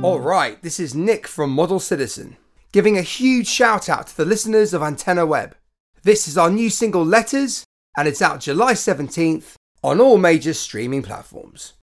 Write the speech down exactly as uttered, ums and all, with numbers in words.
Alright, this is Nick from Model Citizen, giving a huge shout out to the listeners of Antenna Web. This is our new single Letters, and it's out July seventeenth on all major streaming platforms.